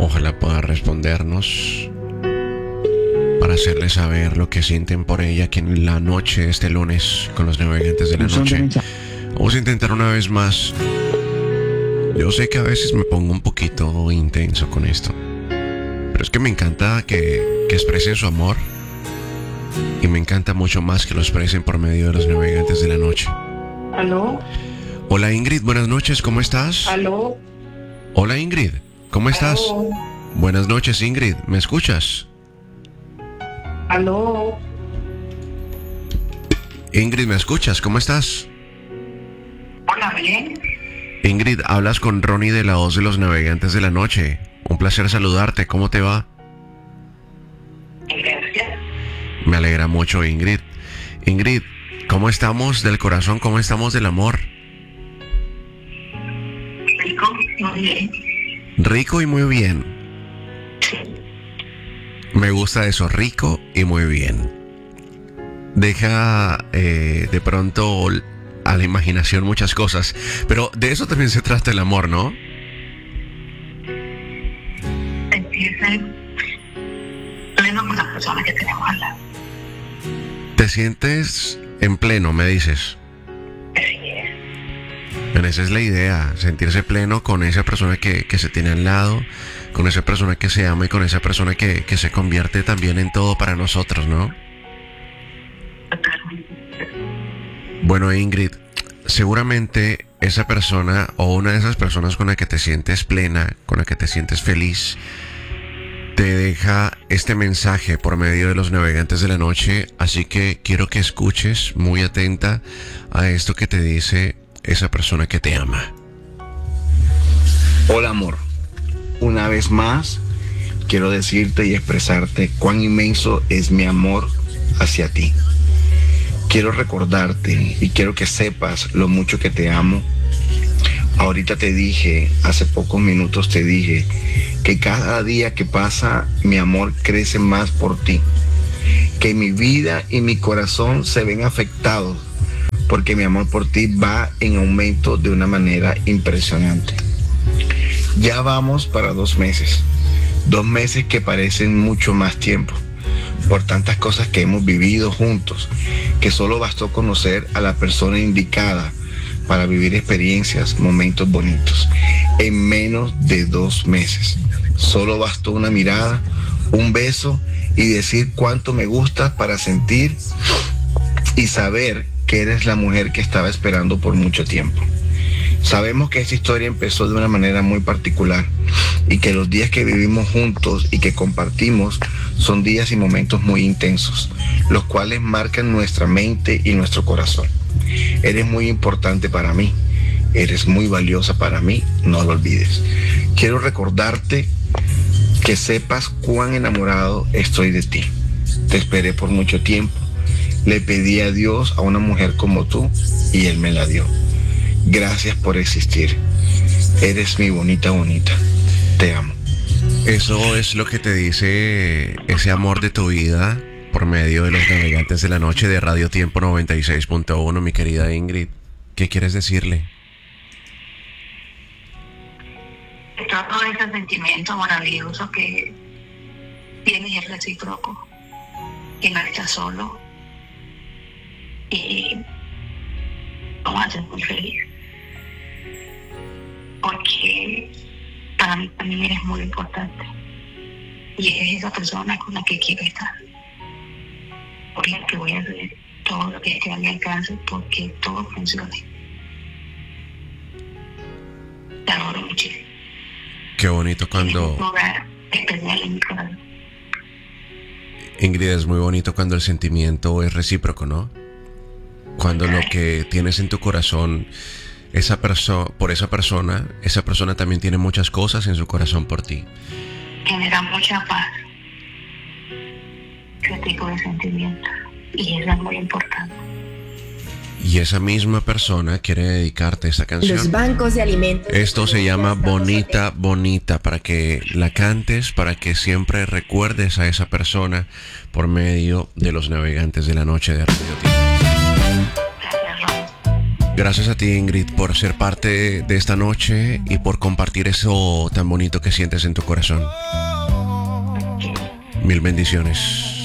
Ojalá pueda respondernos para hacerle saber lo que sienten por ella aquí en la noche, este lunes, con los navegantes de la noche. Vamos a intentar una vez más. Yo sé que a veces me pongo un poquito intenso con esto, pero es que me encanta que expresen su amor. Y me encanta mucho más que lo expresen por medio de los navegantes de la noche. ¿Aló? Hola Ingrid, buenas noches, ¿cómo estás? ¿Aló? Hola Ingrid, ¿cómo estás? ¿Aló? Buenas noches Ingrid, ¿me escuchas? ¿Aló? Ingrid, ¿me escuchas? ¿Cómo estás? Hola, bien. Ingrid, hablas con Ronnie de la voz de los navegantes de la noche. Un placer saludarte, ¿cómo te va? Gracias. Me alegra mucho Ingrid. Ingrid, ¿cómo estamos del corazón? ¿Cómo estamos del amor? Rico, muy bien. Rico y muy bien. Sí. Me gusta eso, rico y muy bien. Deja de pronto a la imaginación muchas cosas, pero de eso también se trata el amor, ¿no? Sentirse pleno con la persona que tenemos al lado. Te sientes en pleno, me dices. Así es. Bueno, esa es la idea, sentirse pleno con esa persona que se tiene al lado, con esa persona que se ama y con esa persona que se convierte también en todo para nosotros, ¿no? Totalmente. Bueno, Ingrid, seguramente esa persona o una de esas personas con la que te sientes plena, con la que te sientes feliz, te deja este mensaje por medio de los navegantes de la noche, así que quiero que escuches muy atenta a esto que te dice esa persona que te ama. Hola amor, una vez más quiero decirte y expresarte cuán inmenso es mi amor hacia ti. Quiero recordarte y quiero que sepas lo mucho que te amo. Ahorita te dije, hace pocos minutos te dije, que cada día que pasa mi amor crece más por ti. Que mi vida y mi corazón se ven afectados porque mi amor por ti va en aumento de una manera impresionante. Ya vamos para 2 meses. 2 meses que parecen mucho más tiempo por tantas cosas que hemos vivido juntos, que solo bastó conocer a la persona indicada para vivir experiencias, momentos bonitos. En menos de 2 meses. Solo bastó una mirada, un beso y decir cuánto me gustas para sentir y saber que eres la mujer que estaba esperando por mucho tiempo. Sabemos que esta historia empezó de una manera muy particular y que los días que vivimos juntos y que compartimos son días y momentos muy intensos, los cuales marcan nuestra mente y nuestro corazón. Eres muy importante para mí, eres muy valiosa para mí, no lo olvides. Quiero recordarte que sepas cuán enamorado estoy de ti. Te esperé por mucho tiempo, le pedí a Dios a una mujer como tú y Él me la dio. Gracias por existir. Eres mi bonita, bonita. Te amo. Eso es lo que te dice ese amor de tu vida por medio de los navegantes de la noche de Radio Tiempo 96.1, mi querida Ingrid. ¿Qué quieres decirle? Todo ese sentimiento maravilloso que tienes es recíproco, que no estás solo y vamos a ser muy felices. Porque para mí también eres muy importante y eres esa persona con la que quiero estar, por la que voy a hacer todo lo que esté a mi alcance porque todo funcione. Te adoro muchísimo. Qué bonito cuando... Tienes un lugar especial en mi corazón. Ingrid, es muy bonito cuando el sentimiento es recíproco, ¿no? Cuando lo que tienes en tu corazón, por esa persona también tiene muchas cosas en su corazón por ti. Genera mucha paz ese tipo de sentimientos y eso es muy importante. Y esa misma persona quiere dedicarte esta canción. Los bancos de alimentos. Esto se llama Bonita, Bonita, para que la cantes, para que siempre recuerdes a esa persona por medio de los navegantes de la noche de Radio Tiempo. Gracias, Ron. Gracias a ti, Ingrid, por ser parte de esta noche y por compartir eso tan bonito que sientes en tu corazón. Mil bendiciones.